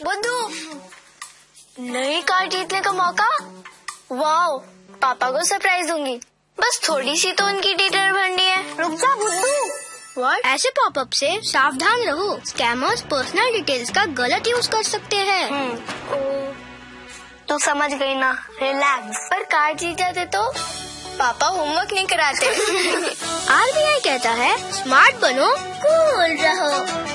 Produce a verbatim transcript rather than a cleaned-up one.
बुद्धू, नई कार जीतने का मौका। वाओ, पापा को सरप्राइज दूंगी। बस थोड़ी सी तो उनकी डिटेल भरनी है। रुक जा बुद्धू। What? ऐसे पॉपअप से सावधान रहो। स्कैमर्स पर्सनल डिटेल्स का गलत यूज कर सकते हैं। हम्म, ओ, तू समझ गई ना, रिलैक्स। पर कार जीत जाते तो पापा होमवर्क नहीं कराते। आर बी आई कहता है स्मार्ट बनो, कूल रहो।